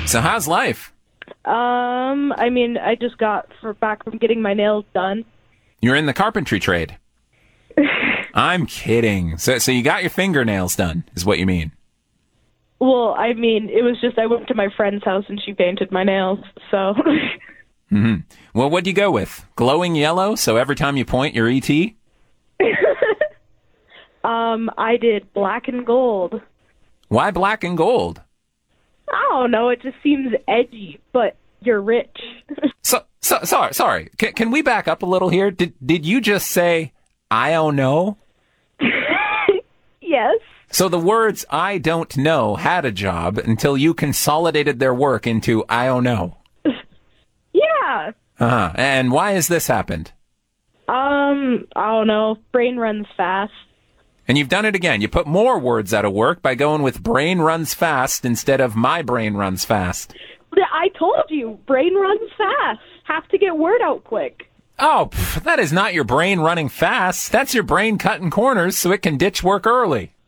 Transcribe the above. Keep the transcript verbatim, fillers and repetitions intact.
So how's life? Um, I mean, I just got for, back from getting my nails done. You're in the carpentry trade. I'm kidding. So, so you got your fingernails done, is what you mean? Well, I mean, it was just I went to my friend's house and she painted my nails, so... Mm-hmm. Well, what'd you go with? Glowing yellow, so every time you point, you're E T? um, I did black and gold. Why black and gold? I don't know, it just seems edgy, but you're rich. so, so, sorry, sorry. Can, can we back up a little here? Did, did you just say, I don't know? Yes. So the words I don't know had a job until you consolidated their work into I don't know. Yeah. Uh-huh. And why has this happened? Um, I don't know. Brain runs fast. And you've done it again. You put more words out of work by going with brain runs fast instead of my brain runs fast. I told you, brain runs fast. Have to get word out quick. Oh, pff, that is not your brain running fast. That's your brain cutting corners so it can ditch work early.